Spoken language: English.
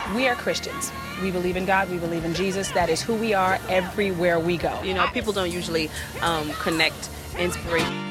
We are Christians. We believe in God. We believe in Jesus. That is who we are everywhere we go. You know, people don't usually connect inspiration.